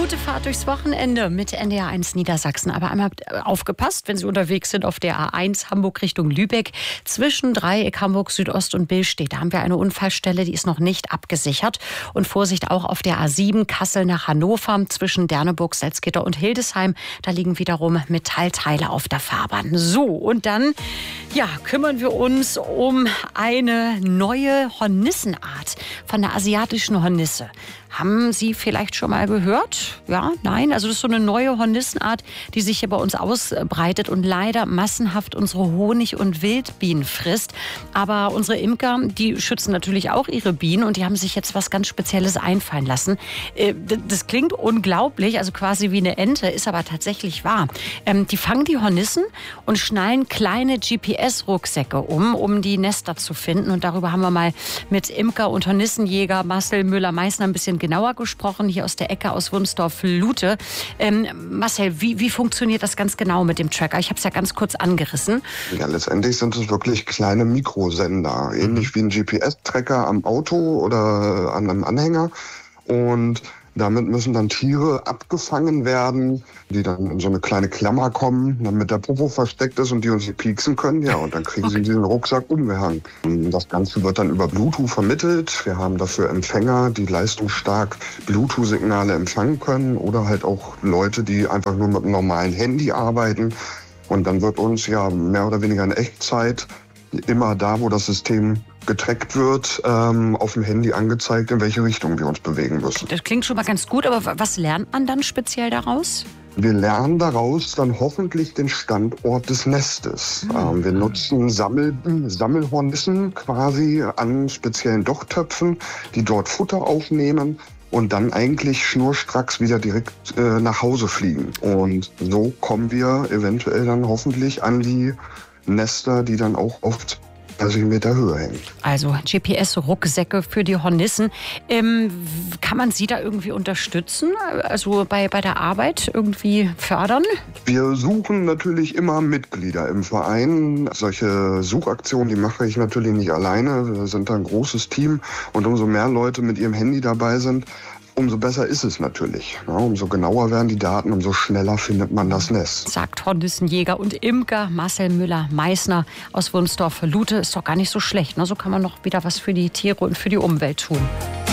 Gute Fahrt durchs Wochenende mit NDR1 Niedersachsen. Aber einmal aufgepasst, wenn Sie unterwegs sind auf der A1 Hamburg Richtung Lübeck. Zwischen Dreieck Hamburg Südost und Billstedt. Da haben wir eine Unfallstelle, die ist noch nicht abgesichert. Und Vorsicht auch auf der A7 Kassel nach Hannover zwischen Derneburg, Salzgitter und Hildesheim. Da liegen wiederum Metallteile auf der Fahrbahn. So, und dann kümmern wir uns um eine neue Hornissenart von der asiatischen Hornisse. Haben Sie vielleicht schon mal gehört? Ja, nein? Also das ist so eine neue Hornissenart, die sich hier bei uns ausbreitet und leider massenhaft unsere Honig- und Wildbienen frisst. Aber unsere Imker, die schützen natürlich auch ihre Bienen und die haben sich jetzt was ganz Spezielles einfallen lassen. Das klingt unglaublich, also quasi wie eine Ente, ist aber tatsächlich wahr. Die fangen die Hornissen und schnallen kleine GPS-Rucksäcke um die Nester zu finden. Und darüber haben wir mal mit Imker und Hornissenjäger Marcel Müller-Meissner ein bisschen genauer gesprochen, hier aus der Ecke aus Wunsdorf-Lute. Marcel, wie funktioniert das ganz genau mit dem Tracker? Ich habe es ja ganz kurz angerissen. Ja, letztendlich sind es wirklich kleine Mikrosender, ähnlich wie ein GPS-Tracker am Auto oder an einem Anhänger. Und damit müssen dann Tiere abgefangen werden, die dann in so eine kleine Klammer kommen, damit der Popo versteckt ist und die uns nicht pieksen können. Ja, und dann kriegen sie diesen Rucksack umgehangen. Das Ganze wird dann über Bluetooth vermittelt. Wir haben dafür Empfänger, die leistungsstark Bluetooth-Signale empfangen können oder halt auch Leute, die einfach nur mit einem normalen Handy arbeiten. Und dann wird uns mehr oder weniger in Echtzeit immer da, wo das System getrackt wird, auf dem Handy angezeigt, in welche Richtung wir uns bewegen müssen. Das klingt schon mal ganz gut, aber was lernt man dann speziell daraus? Wir lernen daraus dann hoffentlich den Standort des Nestes. Wir nutzen Sammelhornissen quasi an speziellen Dochtöpfen, die dort Futter aufnehmen und dann eigentlich schnurstracks wieder direkt nach Hause fliegen. Und so kommen wir eventuell dann hoffentlich an die Nester, die dann auch auf 30 Meter Höhe hängen. Also GPS-Rucksäcke für die Hornissen. Kann man Sie da irgendwie unterstützen? Also bei der Arbeit irgendwie fördern? Wir suchen natürlich immer Mitglieder im Verein. Solche Suchaktionen, die mache ich natürlich nicht alleine. Wir sind da ein großes Team. Und umso mehr Leute mit ihrem Handy dabei sind, umso besser ist es natürlich. Ja, umso genauer werden die Daten, umso schneller findet man das Nest. Sagt Hornissenjäger und Imker Marcel Müller-Meissner aus Wunsdorf-Lute. Ist doch gar nicht so schlecht. Ne? So kann man noch wieder was für die Tiere und für die Umwelt tun.